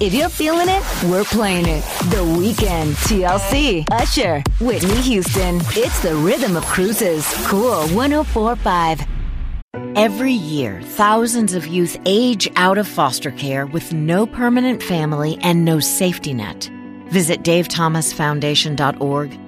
If you're feeling it, we're playing it. The Weeknd, TLC, Usher, Whitney Houston. It's the rhythm of cruises. Cool 104.5. Every year, thousands of youth age out of foster care with no permanent family and no safety net. Visit DaveThomasFoundation.org